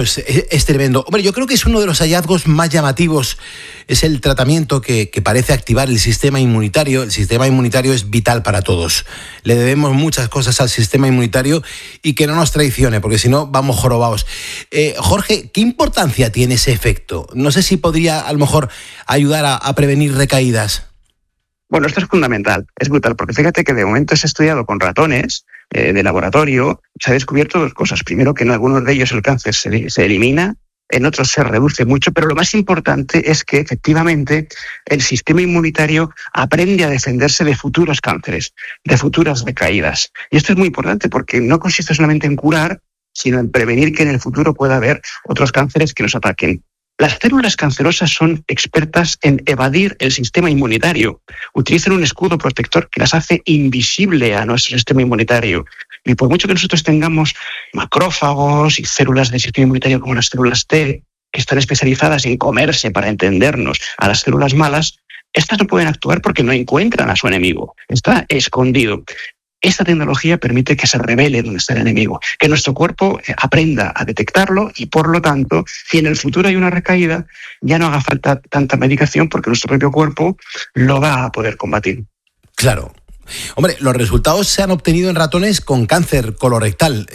Pues es tremendo. Hombre, yo creo que es uno de los hallazgos más llamativos, es el tratamiento que parece activar el sistema inmunitario. El sistema inmunitario es vital para todos. Le debemos muchas cosas al sistema inmunitario y que no nos traicione, porque si no vamos jorobados. Jorge, ¿qué importancia tiene ese efecto? No sé si podría a lo mejor ayudar a prevenir recaídas. Bueno, esto es fundamental, es brutal, porque fíjate que de momento se ha estudiado con ratones de laboratorio, se ha descubierto dos cosas. Primero, que en algunos de ellos el cáncer se elimina, en otros se reduce mucho, pero lo más importante es que efectivamente el sistema inmunitario aprende a defenderse de futuros cánceres, de futuras recaídas. Y esto es muy importante porque no consiste solamente en curar, sino en prevenir que en el futuro pueda haber otros cánceres que nos ataquen. Las células cancerosas son expertas en evadir el sistema inmunitario. Utilizan un escudo protector que las hace invisible a nuestro sistema inmunitario. Y por mucho que nosotros tengamos macrófagos y células del sistema inmunitario como las células T, que están especializadas en comerse, para entendernos, a las células malas, estas no pueden actuar porque no encuentran a su enemigo. Está escondido. Esta tecnología permite que se revele dónde está el enemigo, que nuestro cuerpo aprenda a detectarlo y, por lo tanto, si en el futuro hay una recaída, ya no haga falta tanta medicación porque nuestro propio cuerpo lo va a poder combatir. Claro. Hombre, los resultados se han obtenido en ratones con cáncer colorectal.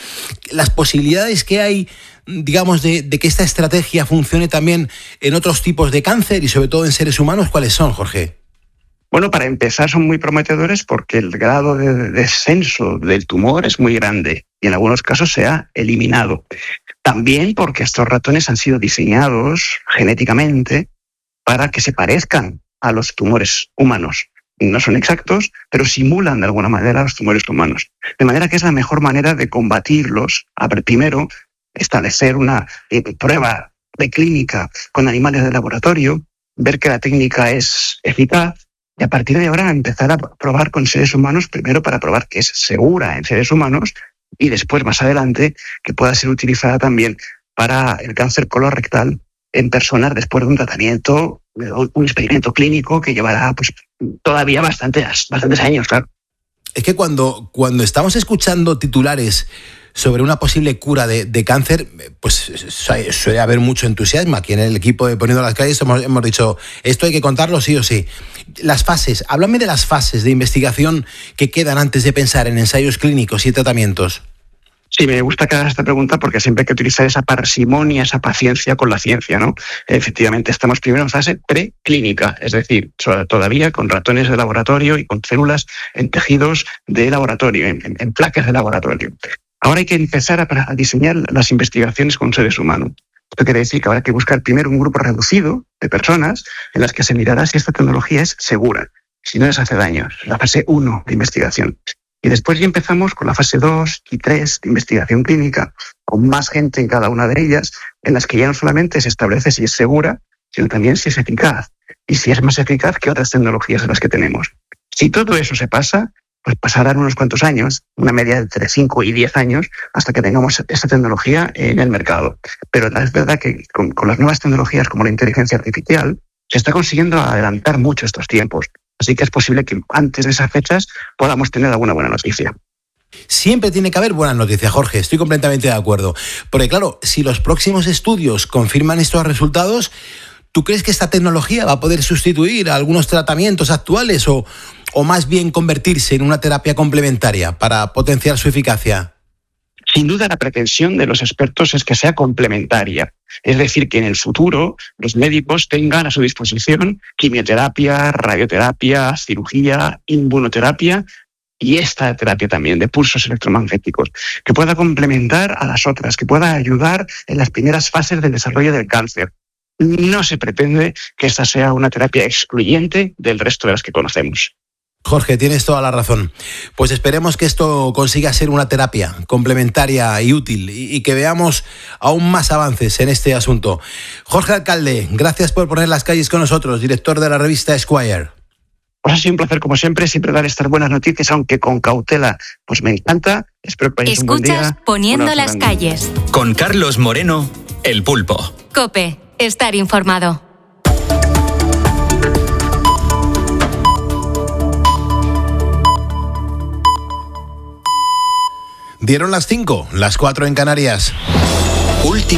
Las posibilidades que hay, digamos, de que esta estrategia funcione también en otros tipos de cáncer y sobre todo en seres humanos, ¿cuáles son, Jorge? Bueno, para empezar son muy prometedores porque el grado de descenso del tumor es muy grande y en algunos casos se ha eliminado. También porque estos ratones han sido diseñados genéticamente para que se parezcan a los tumores humanos. No son exactos, pero simulan de alguna manera los tumores humanos. De manera que es la mejor manera de combatirlos. A ver, primero, establecer una prueba preclínica con animales de laboratorio, ver que la técnica es eficaz, y a partir de ahora empezar a probar con seres humanos, primero para probar que es segura en seres humanos y después, más adelante, que pueda ser utilizada también para el cáncer colorectal en personas después de un tratamiento, un experimento clínico que llevará pues todavía bastantes años, claro. Es que cuando estamos escuchando titulares sobre una posible cura de cáncer, pues suele haber mucho entusiasmo. Aquí en el equipo de Poniendo las Calles hemos dicho, esto hay que contarlo sí o sí. Las fases, háblame de las fases de investigación que quedan antes de pensar en ensayos clínicos y tratamientos. Sí, me gusta que hagas esta pregunta porque siempre hay que utilizar esa parsimonia, esa paciencia con la ciencia, ¿no? Efectivamente, estamos primero en fase preclínica, es decir, todavía con ratones de laboratorio y con células en tejidos de laboratorio, en placas de laboratorio. Ahora hay que empezar a diseñar las investigaciones con seres humanos. Esto quiere decir que ahora hay que buscar primero un grupo reducido de personas en las que se mirará si esta tecnología es segura, si no les hace daño. La fase 1 de investigación. Y después ya empezamos con la fase 2 y 3 de investigación clínica, con más gente en cada una de ellas, en las que ya no solamente se establece si es segura, sino también si es eficaz. Y si es más eficaz que otras tecnologías de las que tenemos. Si todo eso se pasa, pues pasarán unos cuantos años, una media de entre 5 y 10 años, hasta que tengamos esta tecnología en el mercado. Pero es verdad que con las nuevas tecnologías como la inteligencia artificial, se está consiguiendo adelantar mucho estos tiempos. Así que es posible que antes de esas fechas podamos tener alguna buena noticia. Siempre tiene que haber buenas noticias, Jorge, estoy completamente de acuerdo. Porque claro, si los próximos estudios confirman estos resultados, ¿tú crees que esta tecnología va a poder sustituir a algunos tratamientos actuales o más bien convertirse en una terapia complementaria para potenciar su eficacia? Sin duda, la pretensión de los expertos es que sea complementaria. Es decir, que en el futuro los médicos tengan a su disposición quimioterapia, radioterapia, cirugía, inmunoterapia y esta terapia también de pulsos electromagnéticos, que pueda complementar a las otras, que pueda ayudar en las primeras fases del desarrollo del cáncer. No se pretende que esta sea una terapia excluyente del resto de las que conocemos. Jorge, tienes toda la razón. Pues esperemos que esto consiga ser una terapia complementaria y útil y que veamos aún más avances en este asunto. Jorge Alcalde, gracias por poner las calles con nosotros, director de la revista Esquire. Pues ha sido un placer, como siempre dar estas buenas noticias, aunque con cautela. Pues me encanta. Espero que paséis un buen día. Escuchas Poniendo las Calles. Con Carlos Moreno, El Pulpo. COPE, estar informado. Dieron las 5, las 4 en Canarias.